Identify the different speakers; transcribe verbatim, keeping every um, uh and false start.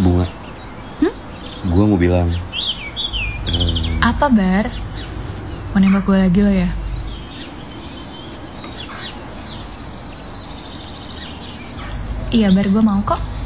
Speaker 1: Bunga.
Speaker 2: Hmm?
Speaker 1: Gue mau bilang.
Speaker 2: Um... Apa, Bar? Mau nembak gue lagi lo ya? Iya, Bar, gue mau kok.